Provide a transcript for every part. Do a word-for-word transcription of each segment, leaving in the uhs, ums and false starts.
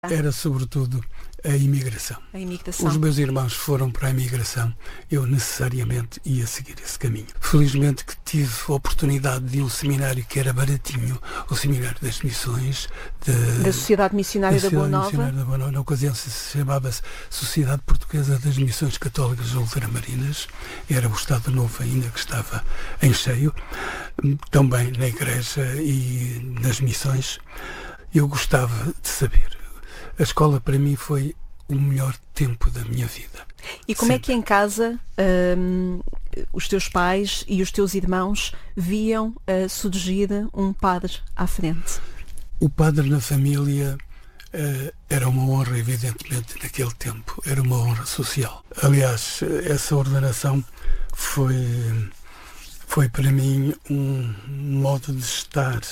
Era sobretudo a imigração. A imigração. Os meus irmãos foram para a imigração, eu necessariamente ia seguir esse caminho. Felizmente que tive a oportunidade de um seminário que era baratinho, o Seminário das Missões de, da Sociedade Missionária da, da Boa Nova. Missionária da Boa Nova. Na ocasião se chamava-se Sociedade Portuguesa das Missões Católicas Ultramarinas. Era o Estado Novo ainda que estava em cheio, também na igreja e nas missões. Eu gostava de saber. A escola para mim foi o melhor tempo da minha vida. E como Sempre. é que em casa hum, os teus pais e os teus irmãos viam uh, surgir um padre à frente? O padre na família uh, era uma honra, evidentemente, naquele tempo. Era uma honra social. Aliás, essa ordenação foi, foi para mim um modo de estar,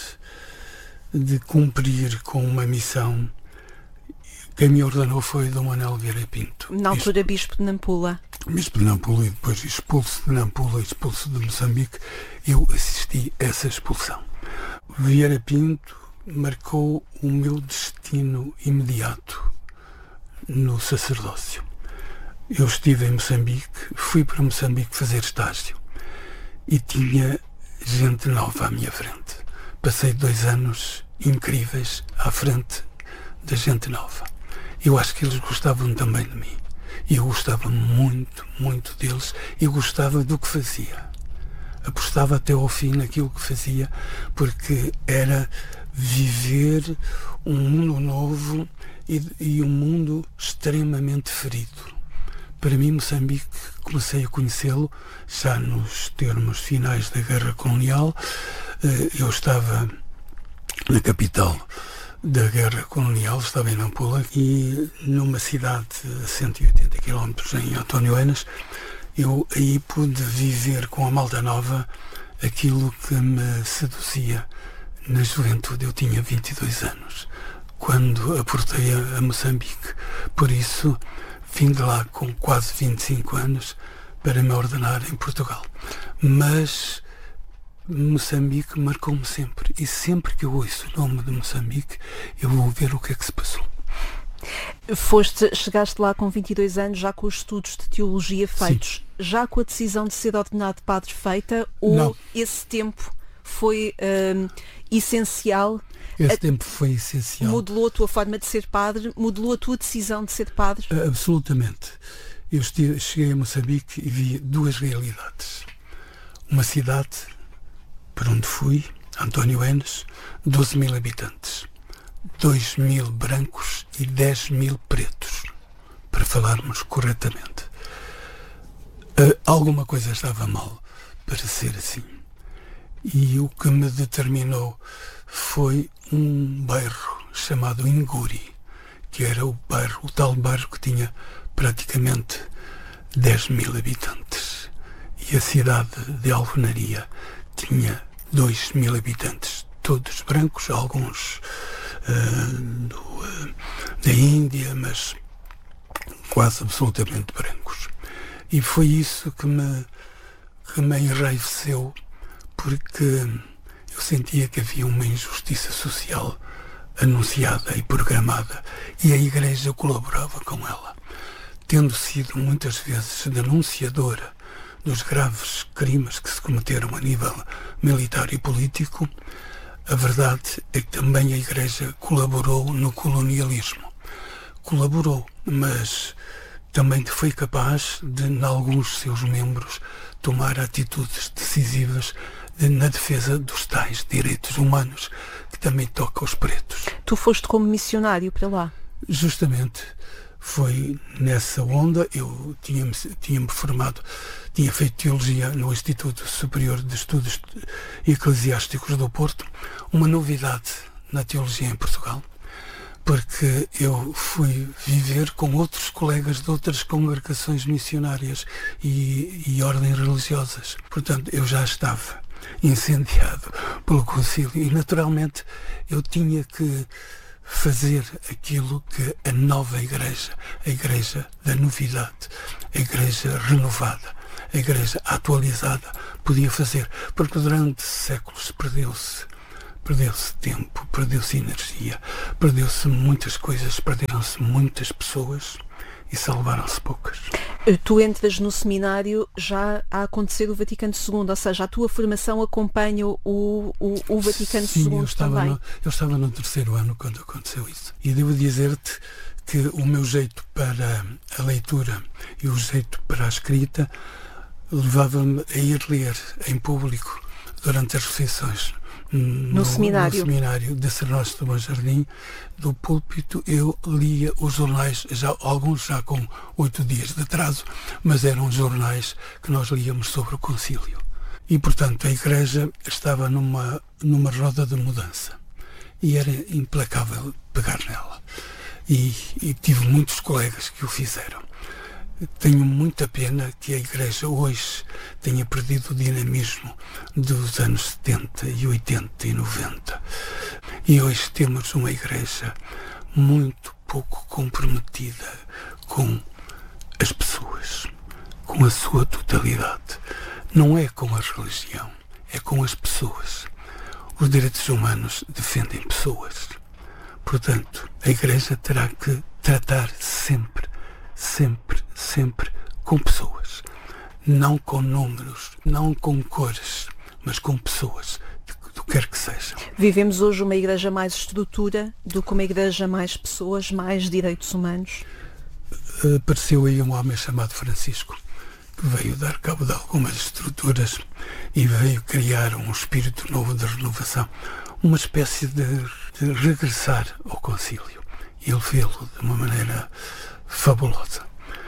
de cumprir com uma missão. Quem me ordenou foi Dom Manuel Vieira Pinto. Na altura, Bispo de Nampula. Bispo de Nampula e depois expulso de Nampula e expulso de Moçambique. Eu assisti a essa expulsão. Vieira Pinto marcou o meu destino imediato no sacerdócio. Eu estive em Moçambique, fui para Moçambique fazer estágio e tinha gente nova à minha frente. Passei dois anos incríveis à frente da gente nova. Eu acho que eles gostavam também de mim. E eu gostava muito, muito deles. E gostava do que fazia. Apostava até ao fim naquilo que fazia, porque era viver um mundo novo e, e um mundo extremamente ferido. Para mim, Moçambique, comecei a conhecê-lo já nos termos finais da Guerra Colonial. Eu estava na capital da Guerra Colonial, estava em Nampula, e numa cidade a cento e oitenta quilómetros, em António Enas, eu aí pude viver com a malta nova aquilo que me seduzia na juventude. Eu tinha vinte e dois anos quando aportei a, a Moçambique, por isso vim de lá com quase vinte e cinco anos para me ordenar em Portugal. Mas Moçambique marcou-me sempre, e sempre que eu ouço o nome de Moçambique eu vou ver o que é que se passou. Foste, chegaste lá com vinte e dois anos, já com os estudos de teologia feitos. Sim. Já com a decisão de ser ordenado padre feita, ou Não. esse tempo foi hum, essencial? Esse a, tempo foi essencial. Modelou a tua forma de ser padre? Modelou a tua decisão de ser padre? Absolutamente. Eu estive, cheguei a Moçambique e vi duas realidades. Uma cidade para onde fui, António Enas, doze mil habitantes, dois mil brancos e dez mil pretos, para falarmos corretamente. Uh, alguma coisa estava mal para ser assim. E o que me determinou foi um bairro chamado Inguri, que era o bairro, o tal bairro que tinha praticamente dez mil habitantes. E a cidade de Alvenaria tinha dois mil habitantes, todos brancos, alguns uh, do, uh, da Índia, mas quase absolutamente brancos. E foi isso que me, que me enraiveceu, porque eu sentia que havia uma injustiça social anunciada e programada, e a Igreja colaborava com ela, tendo sido muitas vezes denunciadora dos graves crimes que se cometeram a nível militar e político. A verdade é que também a Igreja colaborou no colonialismo. Colaborou, mas também foi capaz de, em alguns seus membros, tomar atitudes decisivas de, na defesa dos tais direitos humanos que também toca aos pretos. Tu foste como missionário para lá? Justamente. Foi nessa onda. Eu tinha-me, tinha-me formado, tinha feito teologia no Instituto Superior de Estudos Eclesiásticos do Porto, uma novidade na teologia em Portugal, porque eu fui viver com outros colegas de outras congregações missionárias e, e ordens religiosas. Portanto, eu já estava incendiado pelo concílio e, naturalmente, eu tinha que fazer aquilo que a nova igreja, a igreja da novidade, a igreja renovada, a igreja atualizada podia fazer, porque durante séculos perdeu-se Perdeu-se tempo, perdeu-se energia, perdeu-se muitas coisas, perderam-se muitas pessoas e salvaram-se poucas. Tu entras no seminário já a acontecer o Vaticano segundo, ou seja, a tua formação acompanha o, o, o Vaticano Sim, segundo eu estava também. No, eu estava no terceiro ano quando aconteceu isso. E devo dizer-te que o meu jeito para a leitura e o jeito para a escrita levava-me a ir ler em público durante as refeições. No, no seminário. No seminário de Sernós do Bom Jardim, do púlpito, eu lia os jornais, já, alguns já com oito dias de atraso, mas eram jornais que nós líamos sobre o concílio. E, portanto, a Igreja estava numa, numa roda de mudança e era implacável pegar nela. E, e tive muitos colegas que o fizeram. Tenho muita pena que a Igreja hoje tenha perdido o dinamismo dos anos setenta e oitenta e noventa. E hoje temos uma Igreja muito pouco comprometida com as pessoas, com a sua totalidade. Não é com a religião, é com as pessoas. Os direitos humanos defendem pessoas. Portanto, a Igreja terá que tratar sempre sempre, sempre com pessoas, não com números, não com cores, mas com pessoas, do que quer que seja. Vivemos hoje uma igreja mais estrutura do que uma igreja mais pessoas, mais direitos humanos? Apareceu aí um homem chamado Francisco, que veio dar cabo de algumas estruturas e veio criar um espírito novo de renovação, uma espécie de, de regressar ao concílio. Ele fez-lo de uma maneira fabulosa.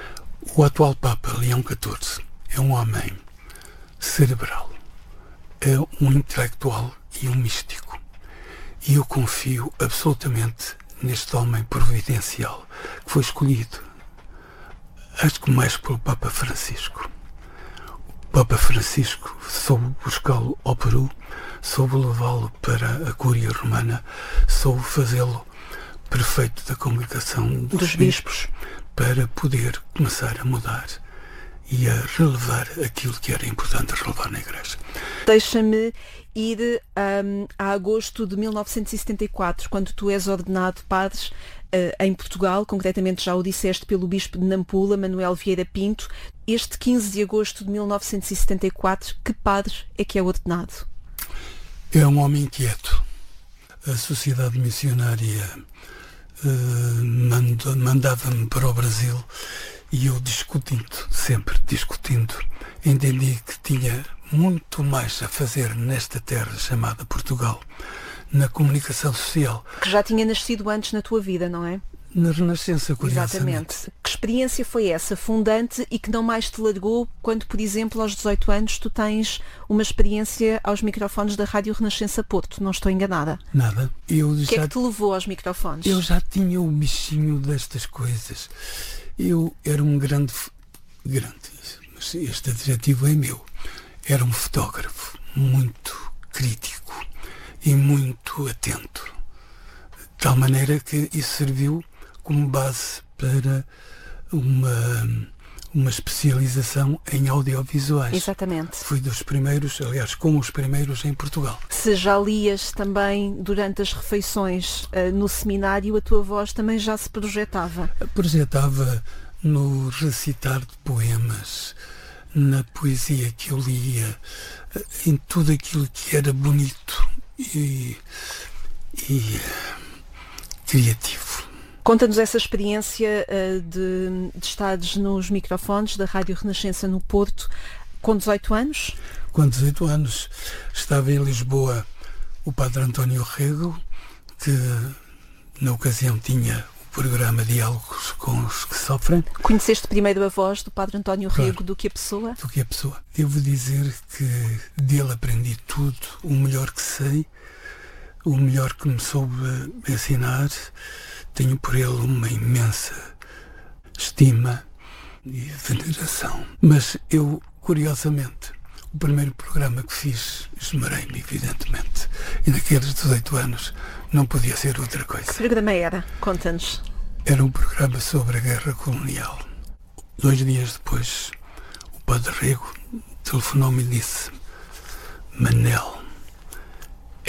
O atual Papa, Leão catorze, é um homem cerebral, é um intelectual e um místico. E eu confio absolutamente neste homem providencial que foi escolhido, acho que mais pelo Papa Francisco. O Papa Francisco soube buscá-lo ao Peru, soube levá-lo para a Cúria Romana, soube fazê-lo prefeito da Congregação dos, dos bispos, para poder começar a mudar e a relevar aquilo que era importante relevar na Igreja. Deixa-me ir um, a agosto de mil novecentos e setenta e quatro, quando tu és ordenado padre uh, em Portugal, concretamente já o disseste pelo Bispo de Nampula, Manuel Vieira Pinto. Este quinze de agosto de mil novecentos e setenta e quatro, que padre é que é ordenado? É um homem inquieto. A Sociedade Missionária Uh, mando, mandava-me para o Brasil e eu discutindo, sempre discutindo, entendi que tinha muito mais a fazer nesta terra chamada Portugal, na comunicação social. Que já tinha nascido antes na tua vida, não é? Na Renascença, curiosamente. Exatamente. Que experiência foi essa, fundante, e que não mais te largou quando, por exemplo, aos dezoito anos, tu tens uma experiência aos microfones da Rádio Renascença Porto? Não estou enganada? Nada. Eu o que já... é que te levou aos microfones? Eu já tinha o bichinho destas coisas. Eu era um grande... Grande, mas este adjetivo é meu. Era um fotógrafo muito crítico e muito atento. De tal maneira que isso serviu como base para uma, uma especialização em audiovisuais. Exatamente. Fui dos primeiros, aliás, com os primeiros em Portugal. Se já lias também durante as refeições uh, no seminário, a tua voz também já se projetava? Projetava no recitar de poemas, na poesia que eu lia, em tudo aquilo que era bonito e, e criativo. Conta-nos essa experiência uh, de, de estares nos microfones da Rádio Renascença no Porto com dezoito anos? Com dezoito anos. Estava em Lisboa o padre António Rego, que na ocasião tinha o programa Diálogos com os que Sofrem. Conheceste primeiro a voz do padre António Rego, claro, do que a pessoa? Do que a pessoa. Devo dizer que dele aprendi tudo, o melhor que sei, o melhor que me soube ensinar. Tenho por ele uma imensa estima e veneração. Mas eu, curiosamente, o primeiro programa que fiz, esmerei-me, evidentemente. E naqueles dezoito anos não podia ser outra coisa. Que programa era? Conta-nos. Era um programa sobre a guerra colonial. Dois dias depois, o padre Rego telefonou-me e disse: Manel,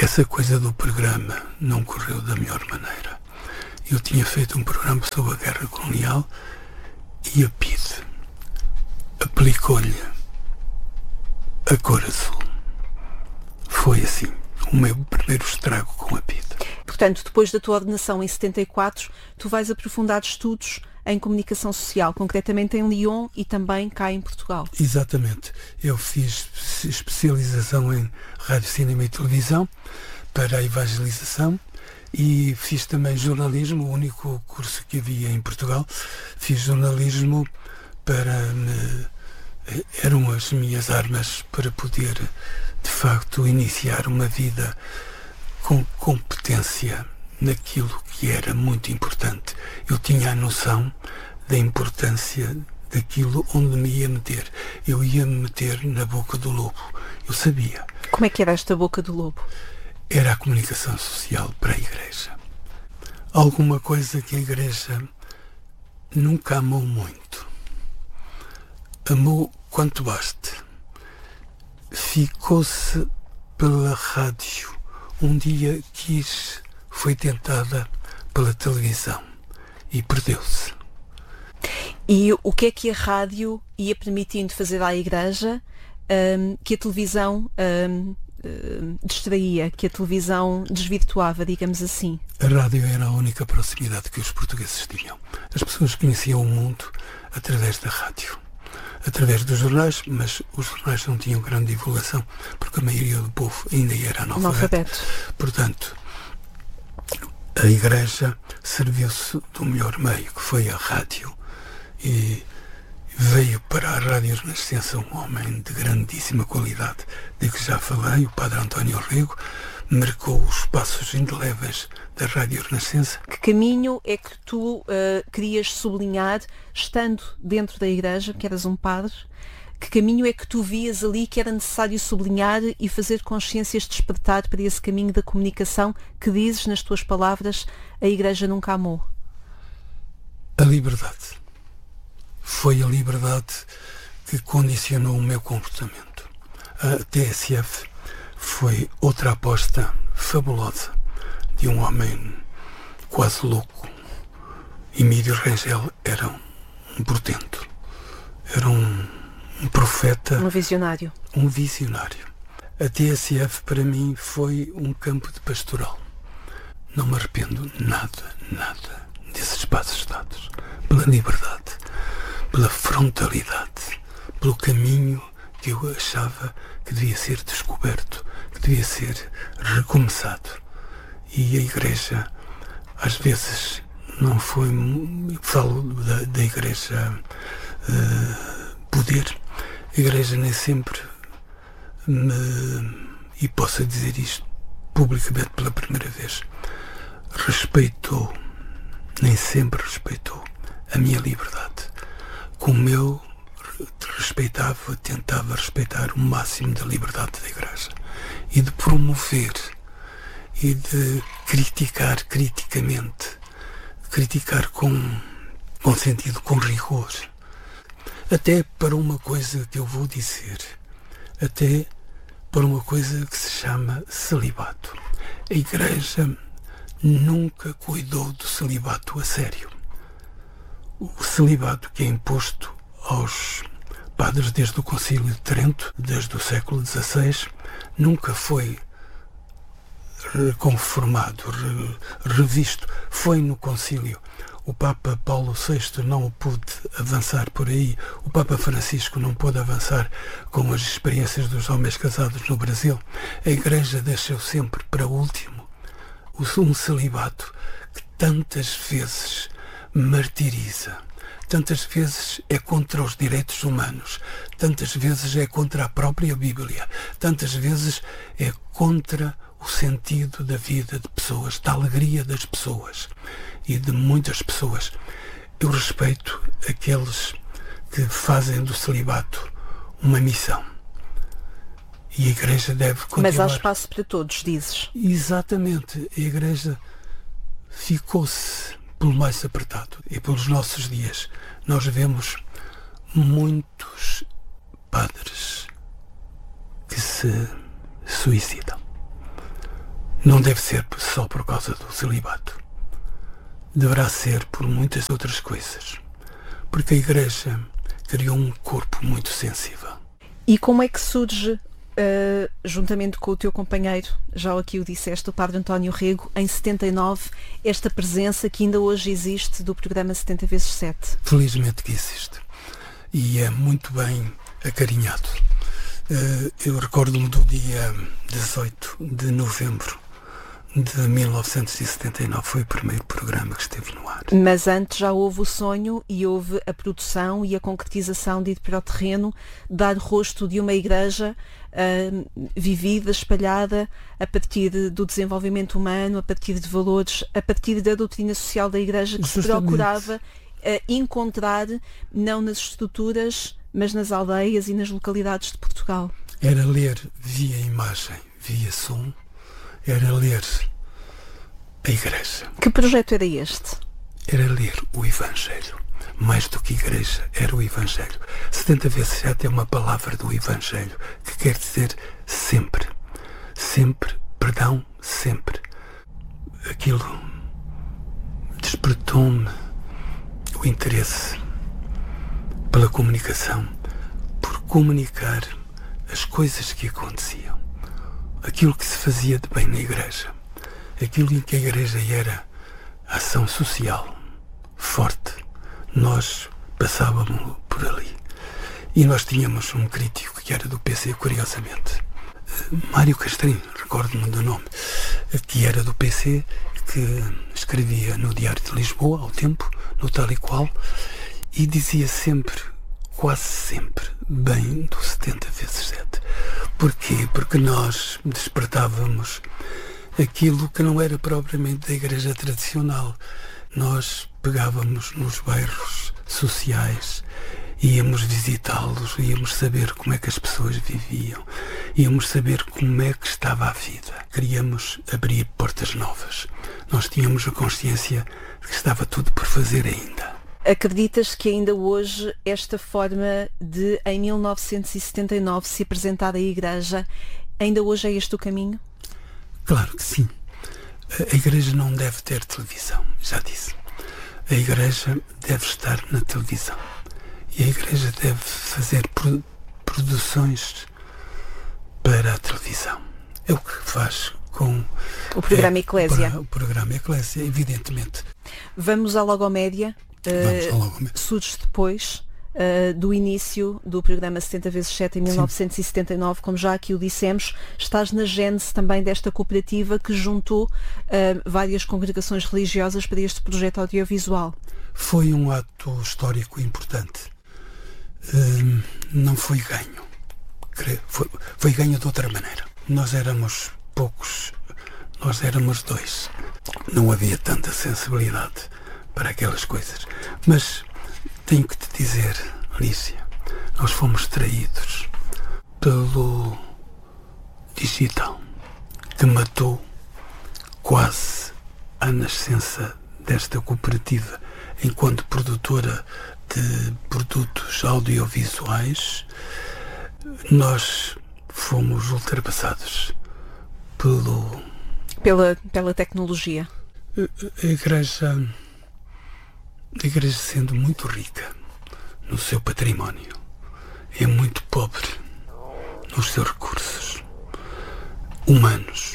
essa coisa do programa não correu da melhor maneira. Eu tinha feito um programa sobre a guerra colonial e a P I D aplicou-lhe a cor azul. Foi assim o meu primeiro estrago com a P I D. Portanto, depois da tua ordenação em setenta e quatro, tu vais aprofundar estudos em comunicação social, concretamente em Lyon e também cá em Portugal. Exatamente. Eu fiz especialização em rádio, cinema e televisão para a evangelização e fiz também jornalismo, o único curso que havia em Portugal. Fiz jornalismo para me... eram as minhas armas para poder, de facto, iniciar uma vida com competência naquilo que era muito importante. Eu tinha a noção da importância daquilo onde me ia meter. Eu ia me meter na boca do lobo. Eu sabia. Como é que era esta boca do lobo? Era a comunicação social para a Igreja. Alguma coisa que a Igreja nunca amou muito. Amou quanto baste. Ficou-se pela rádio. Um dia quis, foi tentada pela televisão e perdeu-se. E o que é que a rádio ia permitindo fazer à Igreja um, que a televisão um, um, distraía, que a televisão desvirtuava, digamos assim? A rádio era a única proximidade que os portugueses tinham. As pessoas conheciam o mundo através da rádio, através dos jornais, mas os jornais não tinham grande divulgação, porque a maioria do povo ainda era analfabeto. analfabeto. Portanto, a Igreja serviu-se do melhor meio, que foi a rádio, e veio para a Rádio Renascença um homem de grandíssima qualidade, de que já falei, o Padre António Rego, marcou os passos indeléveis da Rádio Renascença. Que caminho é que tu uh, querias sublinhar, estando dentro da Igreja, que eras um padre, que caminho é que tu vias ali que era necessário sublinhar e fazer consciências despertar para esse caminho da comunicação que dizes nas tuas palavras, a Igreja nunca amou? A liberdade. Foi a liberdade que condicionou o meu comportamento. A T S F foi outra aposta fabulosa de um homem quase louco. Emílio Rangel era um portento, era um, um profeta. Um visionário. Um visionário. A T S F para mim foi um campo de pastoral. Não me arrependo nada, nada desses passos dados. Pela liberdade, pela frontalidade, pelo caminho que eu achava que devia ser descoberto, que devia ser recomeçado. E a Igreja, às vezes, não foi... Falo da, da Igreja uh, poder. A Igreja nem sempre me... E posso dizer isto publicamente pela primeira vez. Respeitou, nem sempre respeitou a minha liberdade. Como eu respeitava, tentava respeitar o máximo da liberdade da Igreja e de promover e de criticar criticamente, criticar com, com sentido, com rigor, até para uma coisa que eu vou dizer, até para uma coisa que se chama celibato. A Igreja nunca cuidou do celibato a sério. O celibato que é imposto aos padres desde o Concílio de Trento, desde o século dezasseis, nunca foi reconformado, re, revisto. Foi no Concílio. O Papa Paulo sexto não pôde avançar por aí. O Papa Francisco não pôde avançar com as experiências dos homens casados no Brasil. A Igreja deixou sempre para o último um celibato que tantas vezes martiriza, tantas vezes é contra os direitos humanos, tantas vezes é contra a própria Bíblia, tantas vezes é contra o sentido da vida de pessoas, da alegria das pessoas e de muitas pessoas. Eu respeito aqueles que fazem do celibato uma missão. E a Igreja deve continuar. Mas há espaço para todos, dizes. Exatamente. A Igreja ficou-se pelo mais apertado. E pelos nossos dias nós vemos muitos padres que se suicidam. Não deve ser só por causa do celibato. Deverá ser por muitas outras coisas. Porque a Igreja criou um corpo muito sensível. E como é que surge, uh, juntamente com o teu companheiro, já aqui o disseste, o Padre António Rego, em setenta e nove, esta presença que ainda hoje existe do programa setenta vezes sete? Felizmente que existe. E é muito bem acarinhado. Uh, eu recordo-me do dia dezoito de novembro de mil novecentos e setenta e nove, foi o primeiro programa que esteve no ar. Mas antes já houve o sonho e houve a produção e a concretização de ir para o terreno, dar rosto de uma igreja uh, vivida, espalhada, a partir de, do desenvolvimento humano, a partir de valores, a partir da doutrina social da igreja, que se procurava uh, encontrar, não nas estruturas, mas nas aldeias e nas localidades de Portugal. Era ler via imagem, via som, era ler a Igreja. Que projeto era este? Era ler o Evangelho. Mais do que Igreja, era o Evangelho. setenta vezes sete é uma palavra do Evangelho, que quer dizer sempre. Sempre, perdão, sempre. Aquilo despertou-me o interesse pela comunicação, por comunicar as coisas que aconteciam. Aquilo que se fazia de bem na Igreja, aquilo em que a Igreja era ação social forte, nós passávamos por ali. E nós tínhamos um crítico que era do P C, curiosamente, Mário Castrinho, recordo-me do nome, que era do P C, que escrevia no Diário de Lisboa, ao tempo, no Tal e Qual, e dizia sempre, quase sempre, bem do setenta vezes sete. Porquê? Porque nós despertávamos aquilo que não era propriamente da Igreja tradicional. Nós pegávamos nos bairros sociais, íamos visitá-los, íamos saber como é que as pessoas viviam, íamos saber como é que estava a vida. Queríamos abrir portas novas. Nós tínhamos a consciência de que estava tudo por fazer ainda. Acreditas que ainda hoje esta forma de, em mil novecentos e setenta e nove, se apresentar à Igreja, ainda hoje é este o caminho? Claro que sim. A Igreja não deve ter televisão, já disse. A Igreja deve estar na televisão. E a Igreja deve fazer produções para a televisão. É o que faz com o programa é, Eclésia. O programa Eclésia, evidentemente. Vamos à Logomédia. Uh, Logomédia. Surge depois uh, do início do programa setenta vezes sete em mil novecentos e setenta e nove, como já aqui o dissemos. Estás na gênese também desta cooperativa que juntou uh, várias congregações religiosas para este projeto audiovisual. Foi um ato histórico importante. Uh, não foi ganho. Foi, foi ganho de outra maneira. Nós éramos poucos, nós éramos dois. Não havia tanta sensibilidade para aquelas coisas. Mas tenho que te dizer, Alicia, nós fomos traídos pelo digital, que matou quase a nascença desta cooperativa enquanto produtora de produtos audiovisuais. Nós fomos ultrapassados pelo... Pela, pela tecnologia. A, a Igreja... A Igreja, sendo muito rica no seu património, é muito pobre nos seus recursos humanos.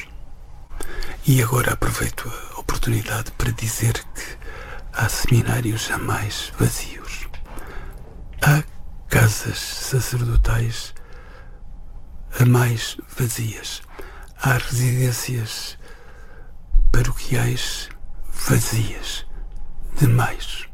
E agora aproveito a oportunidade para dizer que há seminários jamais vazios. Há casas sacerdotais a mais vazias. Há residências paroquiais vazias demais.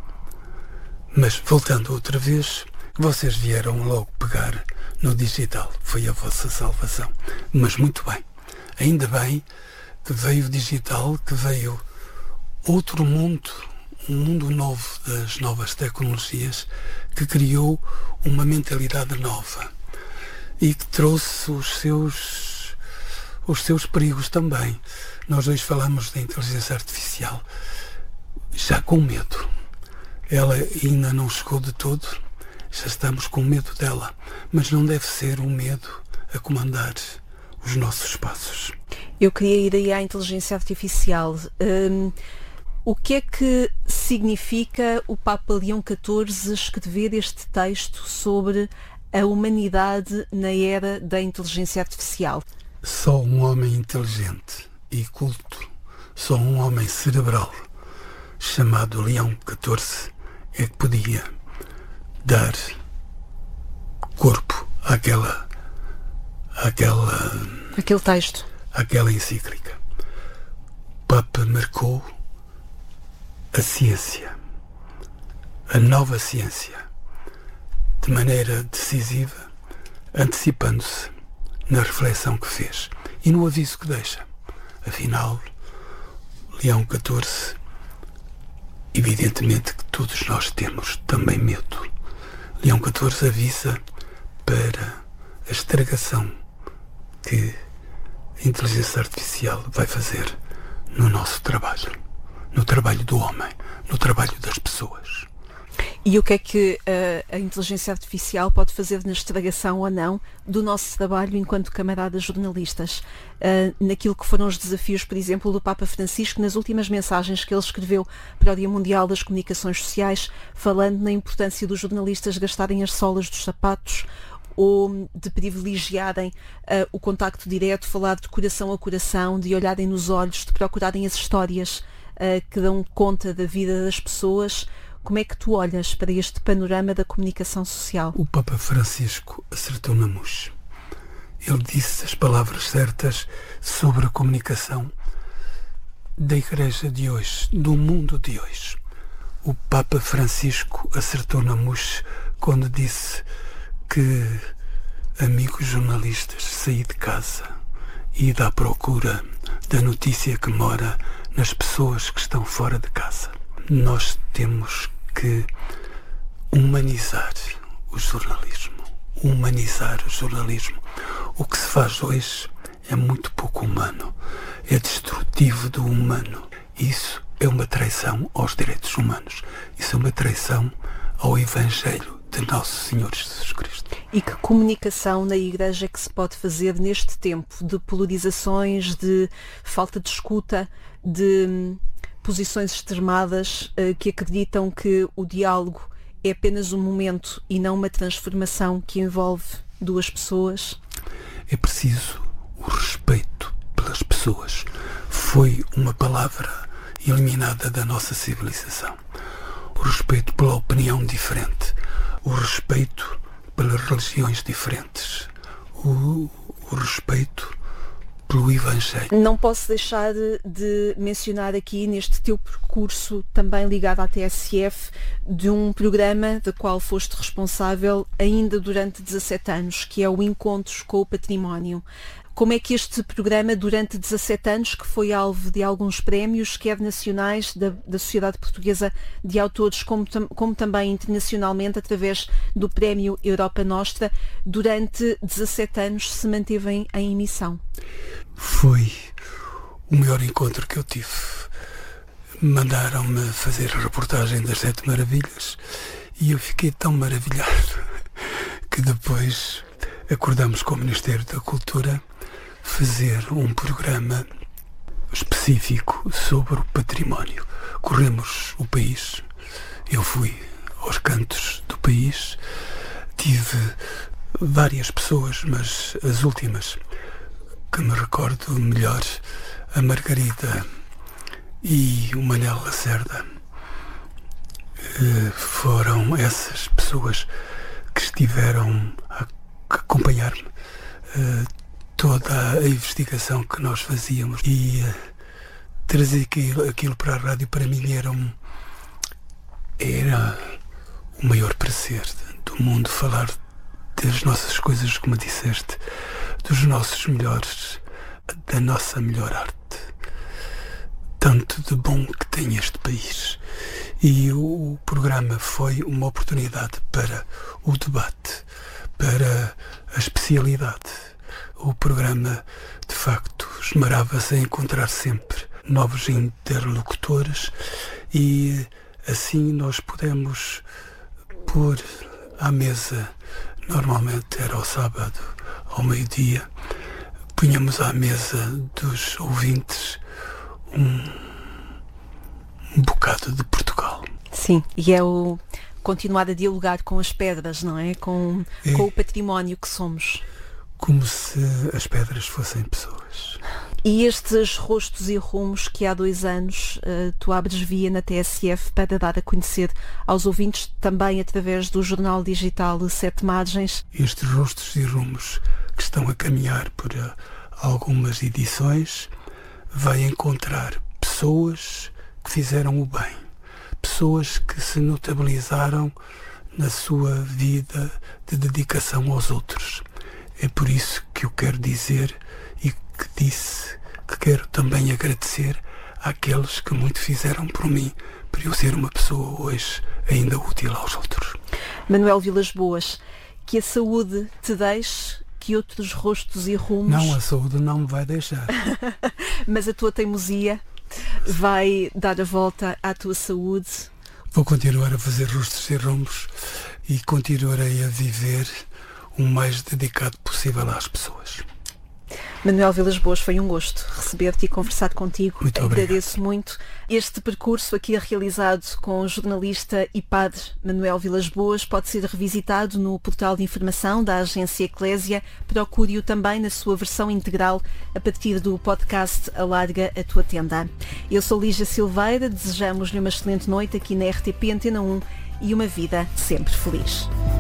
Mas, voltando outra vez, vocês vieram logo pegar no digital. Foi a vossa salvação. Mas muito bem. Ainda bem que veio o digital, que veio outro mundo, um mundo novo das novas tecnologias, que criou uma mentalidade nova e que trouxe os seus, os seus perigos também. Nós hoje falamos da inteligência artificial já com medo. Ela ainda não chegou de todo, já estamos com medo dela, mas não deve ser um medo a comandar os nossos passos. Eu queria ir aí à inteligência artificial. Hum, o que é que significa o Papa Leão catorze escrever este texto sobre a humanidade na era da inteligência artificial? Só um homem inteligente e culto, só um homem cerebral, chamado Leão catorze, é que podia dar corpo àquela, àquela, Aquele texto. àquela encíclica. O Papa marcou a ciência, a nova ciência, de maneira decisiva, antecipando-se na reflexão que fez e no aviso que deixa. Afinal, Leão catorze, evidentemente que todos nós temos também medo. Leão catorze avisa para a estragação que a inteligência artificial vai fazer no nosso trabalho, no trabalho do homem, no trabalho das pessoas. E o que é que uh, a inteligência artificial pode fazer na estragação ou não do nosso trabalho enquanto camaradas jornalistas? Uh, naquilo que foram os desafios, por exemplo, do Papa Francisco nas últimas mensagens que ele escreveu para o Dia Mundial das Comunicações Sociais, falando na importância dos jornalistas gastarem as solas dos sapatos ou de privilegiarem uh, o contacto direto, falar de coração a coração, de olharem nos olhos, de procurarem as histórias uh, que dão conta da vida das pessoas. Como é que tu olhas para este panorama da comunicação social? O Papa Francisco acertou na mousse. Ele disse as palavras certas sobre a comunicação da Igreja de hoje, do mundo de hoje. O Papa Francisco acertou na mousse quando disse que, amigos jornalistas, saí de casa e id à procura da notícia que mora nas pessoas que estão fora de casa. Nós temos que humanizar o jornalismo. Humanizar o jornalismo. O que se faz hoje é muito pouco humano. É destrutivo do humano. Isso é uma traição aos direitos humanos. Isso é uma traição ao Evangelho de Nosso Senhor Jesus Cristo. E que comunicação na Igreja é que se pode fazer neste tempo de polarizações, de falta de escuta, de posições extremadas uh, que acreditam que o diálogo é apenas um momento e não uma transformação que envolve duas pessoas? É preciso o respeito pelas pessoas. Foi uma palavra eliminada da nossa civilização. O respeito pela opinião diferente, o respeito pelas religiões diferentes, o, o respeito pelo Evangelho. Não posso deixar de mencionar aqui, neste teu percurso também ligado à T S F, de um programa do qual foste responsável ainda durante dezassete anos, que é o Encontros com o Património. Como é que este programa, durante dezassete anos, que foi alvo de alguns prémios, quer nacionais da, da Sociedade Portuguesa de Autores, como, tam, como também internacionalmente, através do Prémio Europa Nostra, durante dezassete anos se manteve em, em emissão? Foi o maior encontro que eu tive. Mandaram-me fazer a reportagem das Sete Maravilhas e eu fiquei tão maravilhado que depois acordamos com o Ministério da Cultura fazer um programa específico sobre o património. Corremos o país, eu fui aos cantos do país, tive várias pessoas, mas as últimas que me recordo melhor, a Margarida e o Manel Lacerda, foram essas pessoas que estiveram a acompanhar-me toda a investigação que nós fazíamos, e trazer aquilo, aquilo para a rádio para mim era, um, era o maior prazer do mundo, falar das nossas coisas, como disseste, dos nossos melhores, da nossa melhor arte, tanto de bom que tem este país. E o programa foi uma oportunidade para o debate, para a especialidade. O programa, de facto, esmerava-se em encontrar sempre novos interlocutores e assim nós pudemos pôr à mesa, normalmente era ao sábado, ao meio-dia, punhamos à mesa dos ouvintes um, um bocado de Portugal. Sim, e é o continuar a dialogar com as pedras, não é? Com, é com o património que somos. Como se as pedras fossem pessoas. E estes rostos e rumos que há dois anos uh, tu abres via na T S F para dar a conhecer aos ouvintes, também através do jornal digital Sete Margens. Estes rostos e rumos que estão a caminhar por uh, algumas edições vai encontrar pessoas que fizeram o bem, pessoas que se notabilizaram na sua vida de dedicação aos outros. É por isso que eu quero dizer e que disse que quero também agradecer àqueles que muito fizeram por mim, para eu ser uma pessoa hoje ainda útil aos outros. Manuel Vilas Boas, que a saúde te deixe, que outros rostos e rumos... Não, a saúde não me vai deixar. Mas a tua teimosia vai dar a volta à tua saúde. Vou continuar a fazer rostos e rumos e continuarei a viver o mais dedicado possível às pessoas. Manuel Vilas Boas, foi um gosto receber-te e conversar contigo. Muito obrigado. Agradeço muito este percurso aqui realizado com o jornalista e padre Manuel Vilas Boas. Pode ser revisitado no portal de informação da Agência Eclésia. Procure-o também na sua versão integral a partir do podcast Alarga a Tua Tenda. Eu sou Lígia Silveira, desejamos-lhe uma excelente noite aqui na R T P Antena um e uma vida sempre feliz.